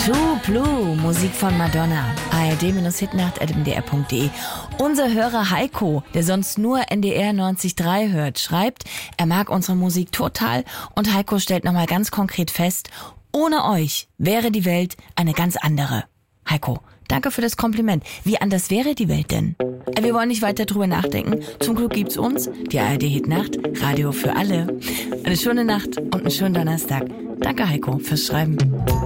True Blue, Musik von Madonna. ARD-Hitnacht@mdr.de. Unser Hörer Heiko, der sonst nur NDR 90.3 hört, schreibt, er mag unsere Musik total und Heiko stellt nochmal ganz konkret fest, ohne euch wäre die Welt eine ganz andere. Heiko, danke für das Kompliment. Wie anders wäre die Welt denn? Wir wollen nicht weiter drüber nachdenken. Zum Glück gibt's uns, die ARD-Hitnacht, Radio für alle. Eine schöne Nacht und einen schönen Donnerstag. Danke Heiko fürs Schreiben.